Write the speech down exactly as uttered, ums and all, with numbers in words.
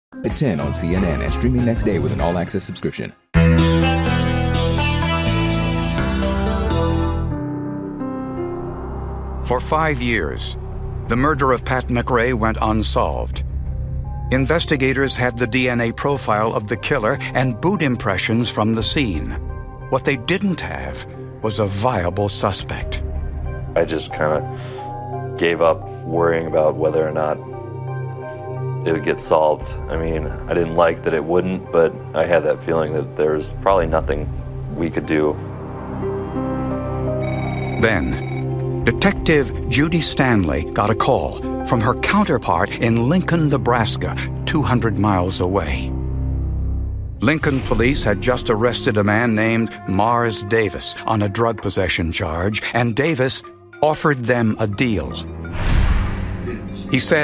At ten on C N N and streaming next day with an all-access subscription. For five years, the murder of Pat McRae went unsolved. Investigators had the D N A profile of the killer and boot impressions from the scene. What they didn't have was a viable suspect. I just kind of gave up worrying about whether or not it would get solved. I mean, I didn't like that it wouldn't, but I had that feeling that there's probably nothing we could do. Then, Detective Judy Stanley got a call from her counterpart in Lincoln, Nebraska, two hundred miles away. Lincoln police had just arrested a man named Mars Davis on a drug possession charge, and Davis offered them a deal. He said